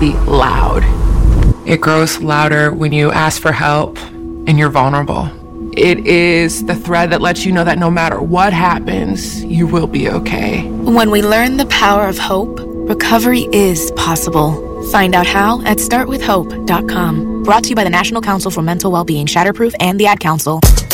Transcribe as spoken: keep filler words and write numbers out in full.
be loud. It grows louder when you ask for help and you're vulnerable. It is the thread that lets you know that no matter what happens, you will be okay. When we learn the power of hope, recovery is possible. Find out how at start with hope dot com. Brought to you by the National Council for Mental Wellbeing, Shatterproof, and the Ad Council.